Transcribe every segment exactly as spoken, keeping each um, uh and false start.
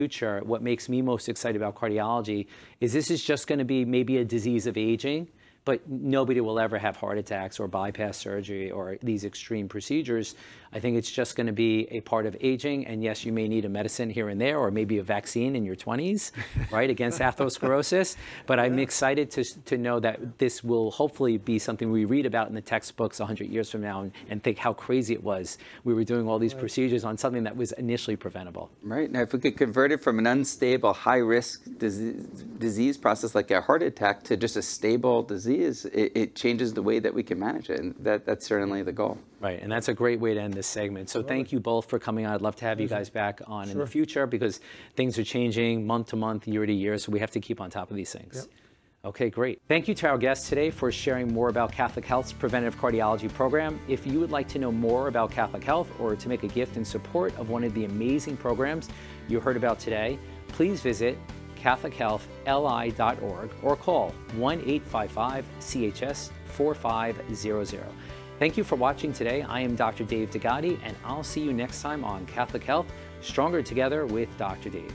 Future, what makes me most excited about cardiology is this is just going to be maybe a disease of aging, but nobody will ever have heart attacks or bypass surgery or these extreme procedures. I think it's just going to be a part of aging. And yes, you may need a medicine here and there, or maybe a vaccine in your twenties, right, against atherosclerosis. But I'm excited to, to know that this will hopefully be something we read about in the textbooks one hundred years from now and, and think how crazy it was. We were doing all these right. procedures on something that was initially preventable. Right. Now, if we could convert it from an unstable, high-risk disease, disease process like a heart attack to just a stable disease, it, it changes the way that we can manage it. And that, that's certainly the goal. Right, and that's a great way to end this segment. So thank you both for coming on. I'd love to have you guys back on sure. in the future because things are changing month to month, year to year, so we have to keep on top of these things. Yep. Okay, great. Thank you to our guests today for sharing more about Catholic Health's Preventive Cardiology program. If you would like to know more about Catholic Health or to make a gift in support of one of the amazing programs you heard about today, please visit catholic health L I dot org or call one eight five five C H S four five zero zero. Thank you for watching today. I am Doctor Dave Degatti, and I'll see you next time on Catholic Health, Stronger Together with Doctor Dave.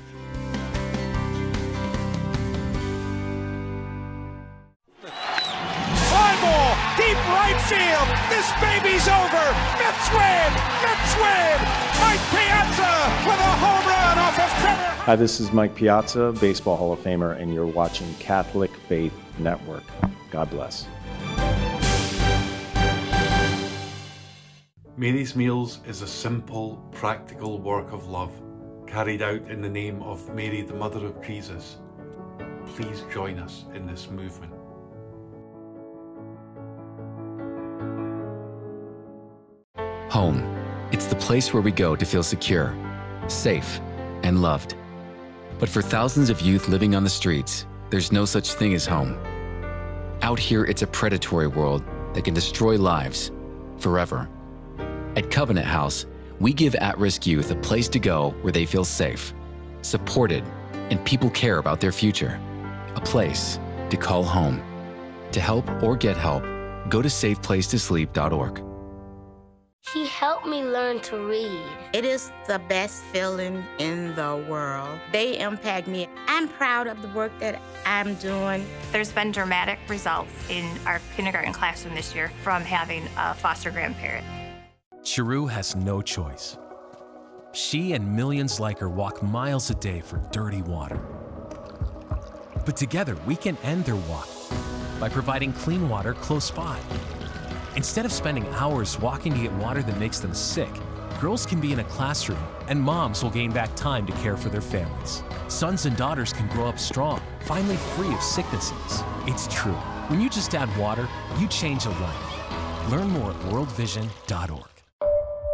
Fly ball, deep right field. This baby's over. Mets win. Mets win. Mike Piazza with a home run off of Trevor. Hi, this is Mike Piazza, Baseball Hall of Famer, and you're watching Catholic Faith Network. God bless. Mary's Meals is a simple, practical work of love carried out in the name of Mary, the Mother of Jesus. Please join us in this movement. Home. It's the place where we go to feel secure, safe, and loved. But for thousands of youth living on the streets, there's no such thing as home. Out here, it's a predatory world that can destroy lives forever. At Covenant House, we give at-risk youth a place to go where they feel safe, supported, and people care about their future. A place to call home. To help or get help, go to safe place to sleep dot org. He helped me learn to read. It is the best feeling in the world. They impact me. I'm proud of the work that I'm doing. There's been dramatic results in our kindergarten classroom this year from having a foster grandparent. Cheru has no choice. She and millions like her walk miles a day for dirty water. But together, we can end their walk by providing clean water close by. Instead of spending hours walking to get water that makes them sick, girls can be in a classroom and moms will gain back time to care for their families. Sons and daughters can grow up strong, finally free of sicknesses. It's true. When you just add water, you change a life. Learn more at world vision dot org.